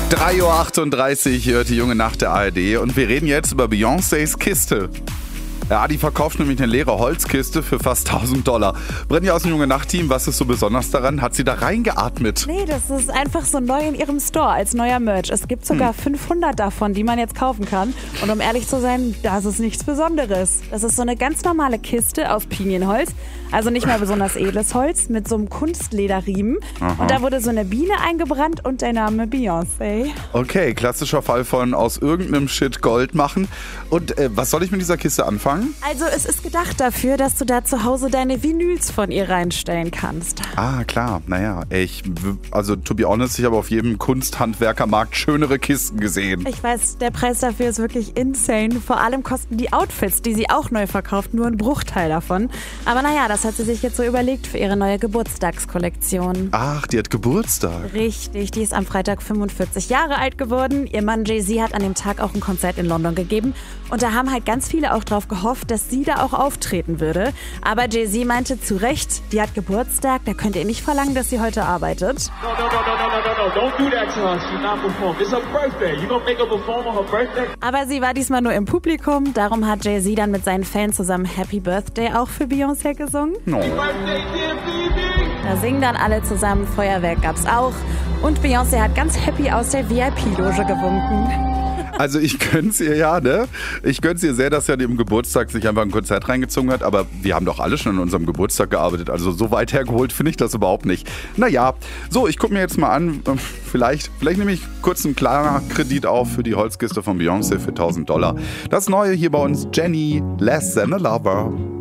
3:38 Uhr hört die junge Nacht der ARD und wir reden jetzt über Beyoncés Kiste. Ja, die verkauft nämlich eine leere Holzkiste für fast $1.000. Brennt aus dem junge Nacht-Team, was ist so besonders daran? Hat sie da reingeatmet? Nee, das ist einfach so neu in ihrem Store als neuer Merch. Es gibt sogar 500 davon, die man jetzt kaufen kann. Und um ehrlich zu sein, das ist nichts Besonderes. Das ist so eine ganz normale Kiste aus Pinienholz. Also nicht mal besonders edles Holz mit so einem Kunstlederriemen. Aha. Und da wurde so eine Biene eingebrannt und der Name Beyoncé. Okay, klassischer Fall von aus irgendeinem Shit Gold machen. Und was soll ich mit dieser Kiste anfangen? Also es ist gedacht dafür, dass du da zu Hause deine Vinyls von ihr reinstellen kannst. Ah, klar. Naja, also to be honest, ich habe auf jedem Kunsthandwerkermarkt schönere Kisten gesehen. Ich weiß, der Preis dafür ist wirklich insane. Vor allem kosten die Outfits, die sie auch neu verkauft, nur einen Bruchteil davon. Aber naja, das hat sie sich jetzt so überlegt für ihre neue Geburtstagskollektion. Ach, die hat Geburtstag. Richtig, die ist am Freitag 45 Jahre alt geworden. Ihr Mann Jay-Z hat an dem Tag auch ein Konzert in London gegeben. Und da haben halt ganz viele auch drauf gehofft, dass sie da auch auftreten würde. Aber Jay-Z meinte zu Recht, die hat Geburtstag, da könnt ihr nicht verlangen, dass sie heute arbeitet. Aber sie war diesmal nur im Publikum, darum hat Jay-Z dann mit seinen Fans zusammen Happy Birthday auch für Beyoncé gesungen. No. Da singen dann alle zusammen, Feuerwerk gab's auch. Und Beyoncé hat ganz happy aus der VIP-Loge gewunken. Also ich gönn's ihr ja, ne? Ich gönn's ihr sehr, dass sie an ihrem Geburtstag sich einfach ein Konzert reingezogen hat. Aber wir haben doch alle schon an unserem Geburtstag gearbeitet. Also so weit hergeholt finde ich das überhaupt nicht. Naja, so, ich gucke mir jetzt mal an. Vielleicht nehme ich kurz einen klaren Kredit auf für die Holzkiste von Beyoncé für $1.000. Das Neue hier bei uns, Jenny, Less Than a Lover.